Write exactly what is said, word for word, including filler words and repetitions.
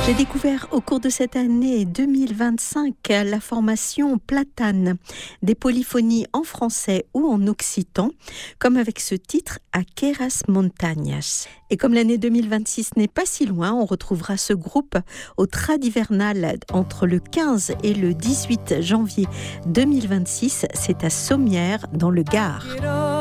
J'ai découvert au cours de cette année deux mille vingt-cinq la formation Platane, des polyphonies en français ou en occitan, comme avec ce titre Aqueras Montañas. Et comme l'année deux mille vingt-six n'est pas si loin, on retrouvera ce groupe au Tradhivernal entre le quinze et le dix-huit janvier deux mille vingt-six. C'est à Sommières, dans le Gard.